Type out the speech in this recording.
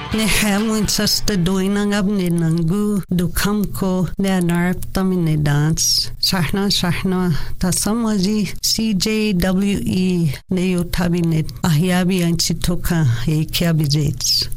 Ne muitas te doinangab ne nangu du kamko ne anarptam ne dance. Shahna ta samaji CJWE ne yotabinet ahyabi anchitoka e kiabijets.